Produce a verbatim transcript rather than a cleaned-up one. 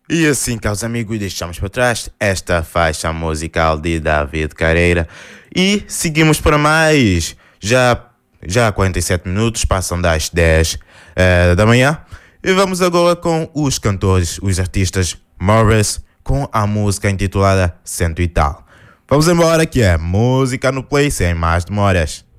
E assim, caros amigos, deixamos para trás esta faixa musical de David Carreira e seguimos para mais. Já, já quarenta e sete minutos, passam das dez eh, da manhã. E vamos agora com os cantores, os artistas Morris, com a música intitulada Cento e Tal. Vamos embora, que é música no play sem mais demoras.